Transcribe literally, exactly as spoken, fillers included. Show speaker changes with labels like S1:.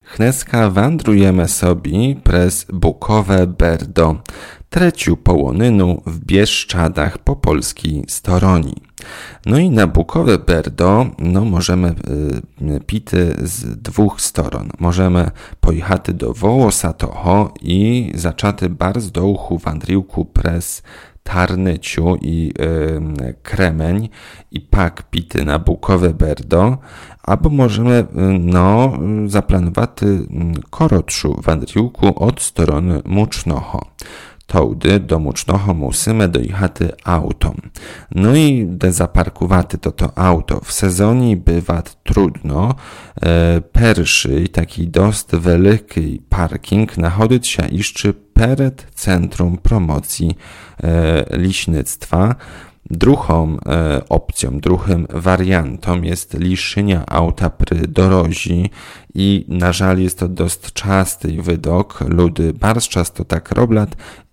S1: Dneska wandrujemy sobie przez Bukowe Berdo, treciu połonynu w Bieszczadach po polskiej stronie. No i na Bukowe Berdo no możemy y, pity z dwóch stron. Możemy pojechać do Wołosatoho i zaczęty bardzo dołu wandriłku przez Tarnyciu i y, Kremeń i pak pity na Bukowe Berdo, albo możemy no zaplanować korotszu wandriłku od strony Mucznoho. Tołdy do Mucznoho musimy dojechać autom. No i de zaparkowaty to to auto w sezonie bywa trudno. E, Pierwszy taki dość wielki parking nachodzić się jeszcze przed Centrum Promocji e, Liśnictwa. Drugą e, opcją, drugim wariantom jest liszenia auta przy dorozi i na żal jest to dość częsty wydok. Ludy bardzo często tak robią